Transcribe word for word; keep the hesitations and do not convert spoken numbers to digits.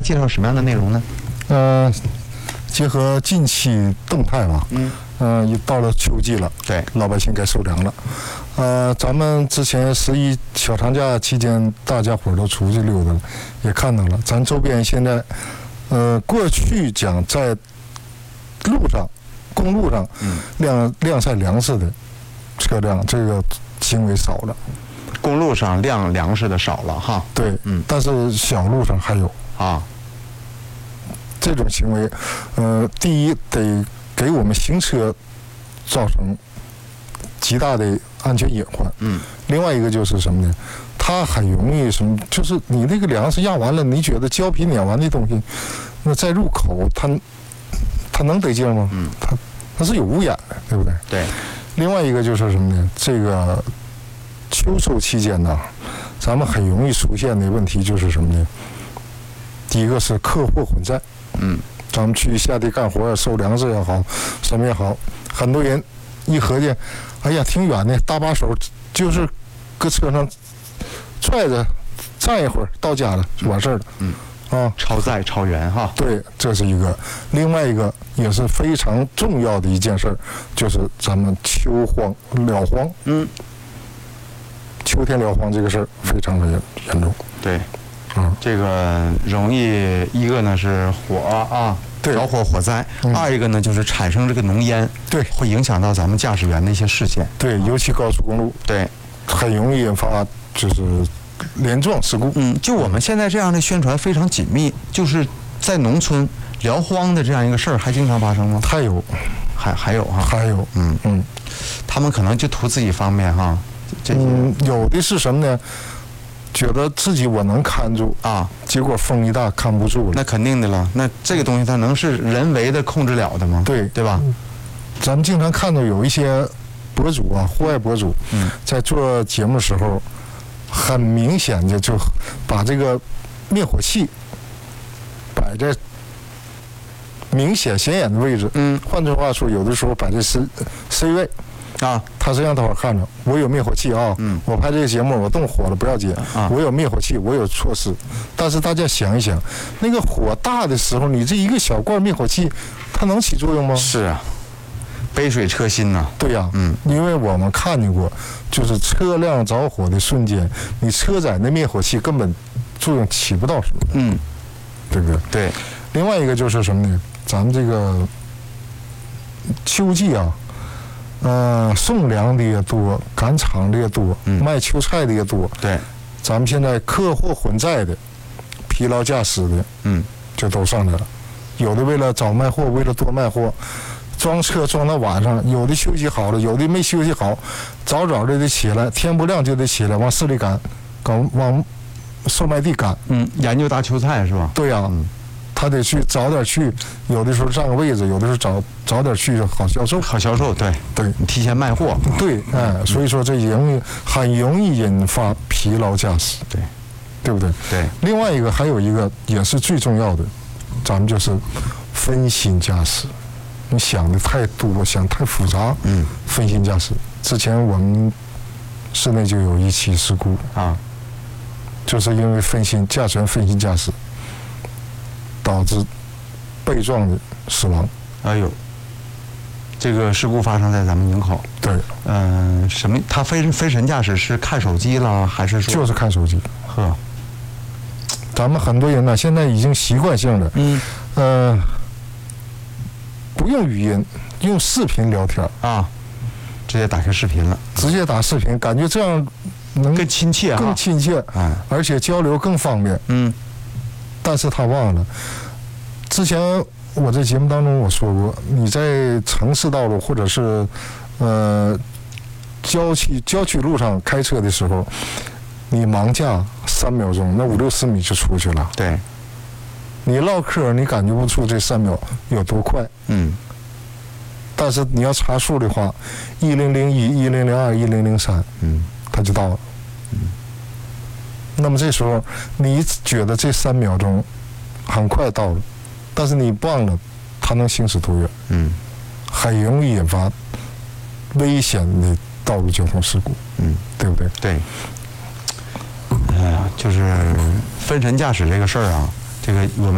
介绍什么样的内容呢？ 呃，结合近期动态吧，嗯，呃，也到了秋季了， 对， 老百姓该收粮了。呃，咱们之前十一小长假期间，大家伙儿都出去溜达了，也看到了，咱周边现在，呃，过去讲在路上、公路上，嗯，晾晾晒粮食的车辆，这个行为少了。 公路上晾粮食的少了哈。 对，嗯，但是小路上还有啊。 这种行为，呃，第一得给我们行车造成极大的安全隐患。嗯。另外一个就是什么呢？它很容易什么？就是你那个粮食压完了，你觉得胶皮碾完的东西，那再入口，它它能得劲吗？嗯。它它是有污染的，对不对？ 对。 另外一个就是什么呢？这个秋收期间呢，咱们很容易出现的问题就是什么呢？第一个是客货混在。嗯，咱们去下地干活，收粮食也好，什么也好，很多人一合计，哎呀，挺远的，搭把手就是搁车上拽着站一会儿，到家了就完事儿了。嗯，啊， 超载超员哈。 对，这是一个。另外一个也是非常重要的一件事儿，就是咱们秋荒了荒。嗯，秋天了荒这个事儿非常的严重。 对。嗯，这个容易一个呢是火啊，着火火灾；嗯、二一个呢就是产生这个浓烟， 对， 会影响到咱们驾驶员的一些视线。 对，尤其高速公路， 对， 很容易引发就是连撞事故。 嗯，就我们现在这样的宣传非常紧密，就是在农村燎荒的这样一个事儿还经常发生吗？ 还有， 还还有哈， 还有，嗯嗯， 他们可能就图自己方便哈，这些、 嗯、有的是什么呢？觉得自己我能看住啊，结果风一大看不住了。 那肯定的了，那这个东西它能是人为的控制了的吗？ 对， 对吧？ 咱们经常看到有一些博主啊，户外博主，嗯，在做节目的时候，很明显的就把这个灭火器摆在明显显眼的位置。嗯，换句话说，有的时候摆在 C C 位。啊，他是让大伙看着，我有灭火器啊！嗯，我拍这个节目，我动火了不要紧，啊，我有灭火器，我有措施。但是大家想一想，那个火大的时候，你这一个小罐灭火器，它能起作用吗？ 是啊，杯水车薪呐。 对呀，嗯，因为我们看见过，就是车辆着火的瞬间，你车载的灭火器根本作用起不到什么。嗯，对不对？ 对。 另外一个就是什么呢？咱们这个秋季啊。呃，送粮的也多，赶场的也多，嗯、卖秋菜的也多。 对， 咱们现在客货混在的，疲劳驾驶的，嗯，就都上来了。有的为了早卖货，为了多卖货，装车装到晚上；有的休息好了，有的没休息好，早早的得起来，天不亮就得起来，往市里赶，赶往售卖地赶。 嗯，研究大秋菜是吧？ 对呀、啊。嗯，他得去早点去，有的时候占个位置，有的时候早早点去好销售， 好销售，对对， 你提前卖货， 对，哎，所以说这容易很容易引发疲劳驾驶， 对， 对不对？ 对。 另外一个还有一个也是最重要的，咱们就是分心驾驶，你想的太多，想太复杂，嗯，分心驾驶。之前我们市内就有一起事故啊，就是因为分心，驾驶员分心驾驶。导致被撞的死亡。 哎呦，这个事故发生在咱们营口。 对， 嗯、呃，什么？他非非神驾驶是看手机了，还是说？ 就是看手机。 呵， 咱们很多人呢，现在已经习惯性的，嗯，呃，不用语音，用视频聊天啊，直接打开视频了， 直接打视频，感觉这样能更亲切啊， 更亲切，啊，而且交流更方便。嗯。但是他忘了，之前我在节目当中我说过，你在城市道路或者是呃郊区郊区路上开车的时候，你盲驾三秒钟，那五六十米就出去了。 对， 你唠嗑你感觉不出这三秒有多快。嗯。但是你要查数的话，一零零一、一零零二、一零零三，嗯，它就到了。嗯。那么这时候，你觉得这三秒钟很快到了，但是你忘了它能行驶多远？嗯，很容易引发危险的道路交通事故。嗯，对不对？ 对。哎呀，就是分神驾驶这个事儿啊，这个我们。